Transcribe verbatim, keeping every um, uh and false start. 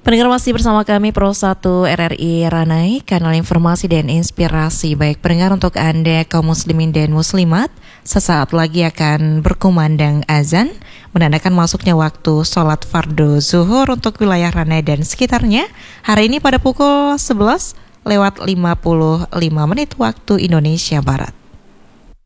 Pendengar masih bersama kami Pro satu R R I Ranai, kanal informasi dan inspirasi. Baik pendengar, untuk Anda kaum muslimin dan muslimat, sesaat lagi akan berkumandang azan, menandakan masuknya waktu sholat fardu zuhur untuk wilayah Ranai dan sekitarnya. Hari ini pada pukul sebelas lewat lima puluh lima menit waktu Indonesia Barat.